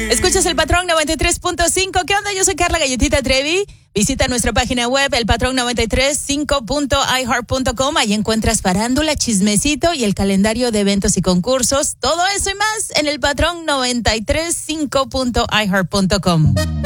Escuchas El Patrón 93.5. ¿Qué onda? Yo soy Carla Galletita Trevi. Visita nuestra página web, elpatrón935.iheart.com. Ahí encuentras farándula, chismecito y el calendario de eventos y concursos. Todo eso y más en El Patrón 93.5.iheart.com.